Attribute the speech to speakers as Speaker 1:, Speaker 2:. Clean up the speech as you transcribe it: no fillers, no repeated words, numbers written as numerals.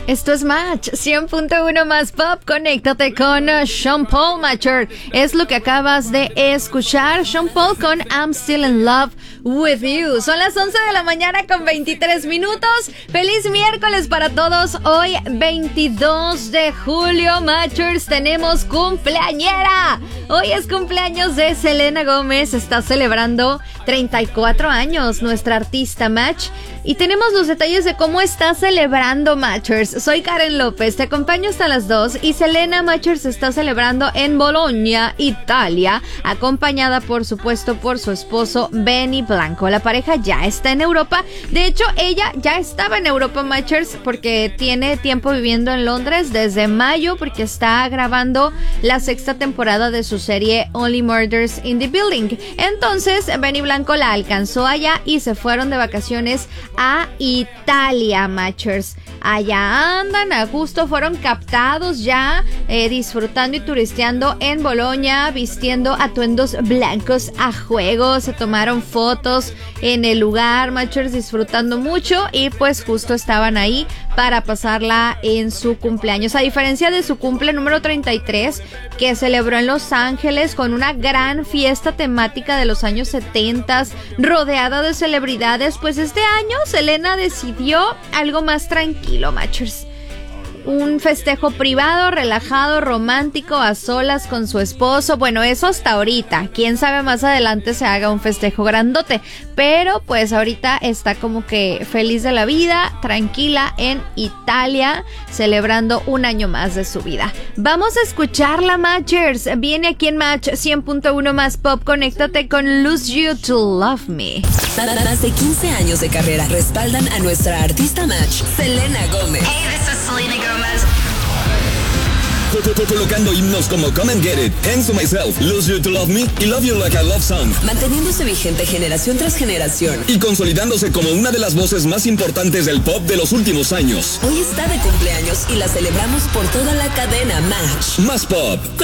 Speaker 1: Esto es Match 100.1 más pop. Conéctate con Sean Paul, Matcher. Es lo que acabas de escuchar. Sean Paul con I'm Still in Love with You. Son las 11 de la mañana con 23 minutos. Feliz miércoles para todos. Hoy 22 de julio, Matchers, tenemos cumpleañera. Hoy es cumpleaños de Selena Gómez. Está celebrando 34 años nuestra artista Match. Y tenemos los detalles de cómo está celebrando Matchers. Soy Karen López, te acompaño hasta las 2 y Selena Matchers está celebrando en Bologna, Italia, acompañada por supuesto por su esposo Benny Blanco. La pareja ya está en Europa. De hecho, ella ya estaba en Europa, Matchers, porque tiene tiempo viviendo en Londres desde mayo, porque está grabando la 6ª temporada de su serie Only Murders in the Building. Entonces, Benny Blanco la alcanzó allá y se fueron de vacaciones a Italia, Matchers. Allá andan a gusto, fueron captados ya disfrutando y turisteando en Bologna, vistiendo atuendos blancos a juego. Se tomaron fotos en el lugar, Matchers, disfrutando mucho, y pues justo estaban ahí para pasarla en su cumpleaños. A diferencia de su cumple número 33, que celebró en Los Ángeles con una gran fiesta temática de los años 70, rodeada de celebridades, pues este año Selena decidió algo más tranquilo, Matchers. Un festejo privado, relajado, romántico, a solas con su esposo. Bueno, eso hasta ahorita. Quién sabe, más adelante se haga un festejo grandote. Pero pues ahorita está como que feliz de la vida, tranquila en Italia, celebrando un año más de su vida. Vamos a escucharla, Matchers. Viene aquí en Match 100.1 más pop. Conéctate con Lose You to Love Me.
Speaker 2: Más de 15 años de carrera respaldan a nuestra artista Match, Selena Gómez.
Speaker 3: Hey, this is Selena Gómez.
Speaker 4: Colocando himnos como Come and Get It, Hands to Myself, Lose You to Love Me y Love You Like a Love Song.
Speaker 2: Manteniéndose vigente generación tras generación
Speaker 4: Y consolidándose como una de las voces más importantes del pop de los últimos años.
Speaker 2: Hoy está de cumpleaños y la celebramos por toda la cadena Match.
Speaker 4: Más pop.